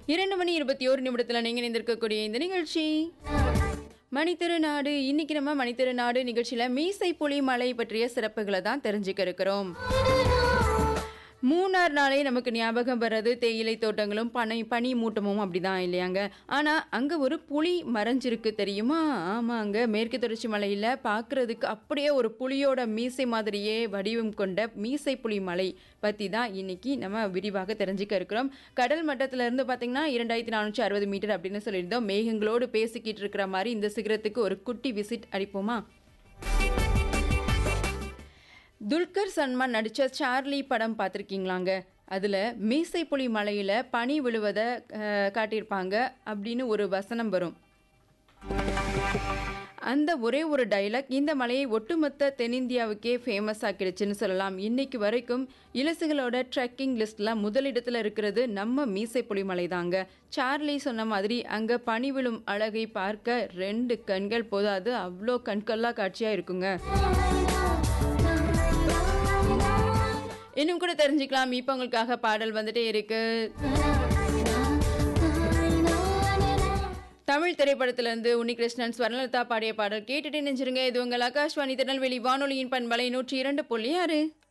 2:21 நீங்க இணைந்திருக்கக்கூடிய இந்த நிகழ்ச்சி மணித்திருநாடு. இன்னைக்கு நம்ம மணித்திருநாடு நிகழ்ச்சியில மீசை புலி மலை பற்றிய சிறப்புகளை தான் தெரிஞ்சுக்க இருக்கிறோம். மூணார் நாளே நமக்கு ஞாபகம் வர்றது தேயிலை தோட்டங்களும் பனி மூட்டமும் அப்படிதான் இல்லையாங்க. ஆனா அங்க ஒரு புலி மறைஞ்சிருக்கு தெரியுமா? ஆமாங்க, மேற்கு தொடர்ச்சி மலையில பார்க்கறதுக்கு அப்படியே ஒரு புலியோட மீசை மாதிரியே வடிவம் கொண்ட மீசை புலி மலை பத்தி தான் இன்னைக்கு நம்ம விரிவாக தெரிஞ்சுக்க இருக்கிறோம். கடல் மட்டத்துல இருந்து பாத்தீங்கன்னா 2460 மீட்டர் அப்படின்னு சொல்லியிருந்தோம். மேகங்களோடு பேசிக்கிட்டு இருக்கிற மாதிரி இந்த சிகரத்துக்கு ஒரு குட்டி விசிட் அடிப்போமா? துல்கர் சல்மான் நடித்த சார்லி படம் பார்த்துருக்கீங்களாங்க? அதில் மீசை புலி மலையில் பனி விழுவதை காட்டியிருப்பாங்க அப்படின்னு ஒரு வசனம் வரும். அந்த ஒரே ஒரு டைலாக் இந்த மலையை ஒட்டுமொத்த தென்னிந்தியாவுக்கே ஃபேமஸ் ஆக்கிடுச்சுன்னு சொல்லலாம். இன்னைக்கு வரைக்கும் இலசுகளோட ட்ரெக்கிங் லிஸ்ட்லாம் முதலிடத்தில் இருக்கிறது நம்ம மீசை புலி மலை தாங்க. சார்லி சொன்ன மாதிரி அங்கே பனி விழும் அழகை பார்க்க 2 கண்கள் போதாது, அவ்வளோ கண்கொள்ளா காட்சியாக இருக்குங்க. இன்னும் கூட தெரிஞ்சுக்கலாம். இப்போ உங்களுக்காக பாடல் வந்துட்டே இருக்கு. தமிழ் திரைப்படத்திலிருந்து உன்னிகிருஷ்ணன் ஸ்வர்ணலதா பாடிய பாடல் கேட்டுட்டு நினைச்சிருங்க. இது உங்கள் ஆகாஷ்வாணி திருநெல்வேலி வானொலியின் பண்பலை 102.6.